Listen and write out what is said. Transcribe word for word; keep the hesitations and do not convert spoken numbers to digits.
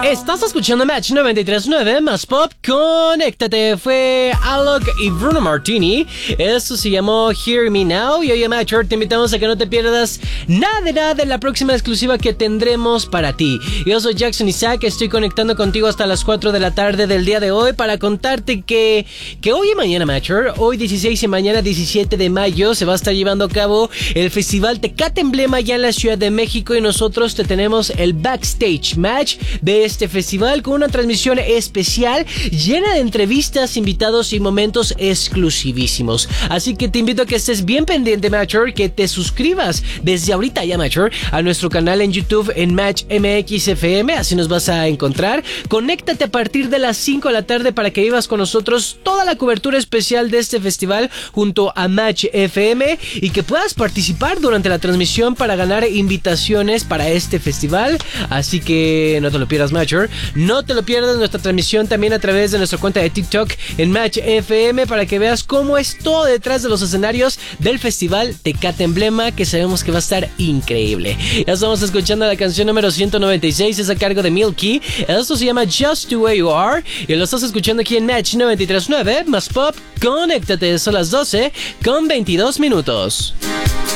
Estás escuchando Match noventa y tres punto nueve más Pop. Conéctate. Fue Alok y Bruno Martini. Esto se llamó Hear Me Now. Y oye, Matcher, te invitamos a que no te pierdas nada de nada de la próxima exclusiva que tendremos para ti. Yo soy Jackson Isaac. Estoy conectando contigo hasta las cuatro de la tarde del día de hoy para contarte que, que hoy y mañana, Matcher, hoy dieciséis y mañana diecisiete de mayo, se va a estar llevando a cabo el Festival Tecate Emblema ya en la Ciudad de México. Y nosotros te tenemos el backstage match de este festival con una transmisión especial llena de entrevistas, invitados y momentos exclusivísimos. Así que te invito a que estés bien pendiente, Matcher, que te suscribas desde ahorita ya, Matcher, a nuestro canal en YouTube en Match M X F M, así nos vas a encontrar. Conéctate a partir de las cinco de la tarde para que vivas con nosotros toda la cobertura especial de este festival junto a Match F M y que puedas participar durante la transmisión para ganar invitaciones para este festival. Así que no te lo pierdas, Matcher. No te lo pierdas nuestra transmisión también a través de nuestra cuenta de TikTok en Match F M para que veas cómo es todo detrás de los escenarios del festival Tecate Emblema, que sabemos que va a estar increíble. Ya estamos escuchando la canción número ciento noventa y seis, es a cargo de Milky. Esto se llama Just The Way You Are y lo estás escuchando aquí en Match noventa y tres punto nueve más Pop. Conéctate, son las doce con veintidós minutos.